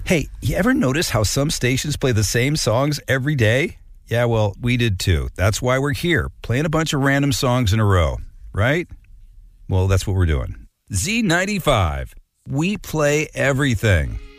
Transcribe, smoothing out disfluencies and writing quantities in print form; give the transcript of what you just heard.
Hey, you ever notice how some stations play the same songs every day? Yeah, well, we did too. That's why we're here, playing a bunch of random songs in a row, right? Well, that's what we're doing. Z95. We play everything.